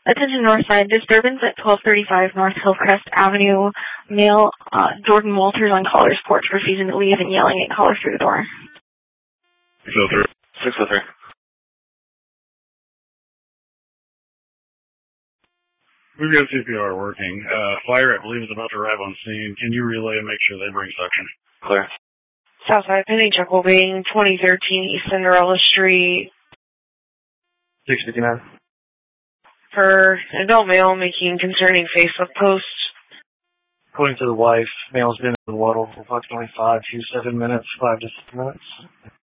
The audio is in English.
Attention Northside, disturbance at 1235 North Hillcrest Avenue. Male Jordan Walters on caller's porch refusing to leave and yelling at caller through the door. 603. 603. We've got CPR working. Fire, I believe, is about to arrive on scene. Can you relay and make sure they bring suction? Clear. Southside Penny Chuck Being, 2013 East Cinderella Street. 659. For an adult male making concerning Facebook posts. According to the wife, male's been in the water for approximately 5 to 7 minutes, 5 to 6 minutes.